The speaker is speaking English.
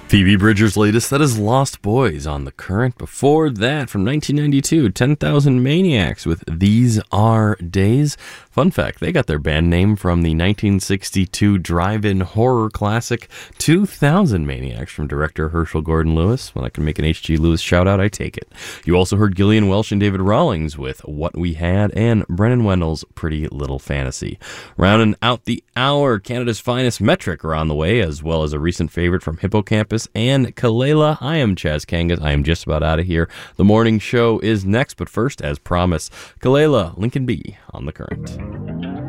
Phoebe Bridgers' latest, that is Lost Boys on The Current. Before that, from 1992, 10,000 Maniacs with These Are Days. Fun fact, they got their band name from the 1962 drive-in horror classic 2000 Maniacs from director Herschel Gordon Lewis. When I can make an H.G. Lewis shout-out, I take it. You also heard Gillian Welch and David Rawlings with What We Had and Brennan Wendell's Pretty Little Fantasy. Rounding out the hour, Canada's finest Metric are on the way, as well as a recent favorite from Hippocampus and Kalela. I am Chaz Kangas. I am just about out of here. The morning show is next, but first, as promised, Kalela, Lincoln B on The Current.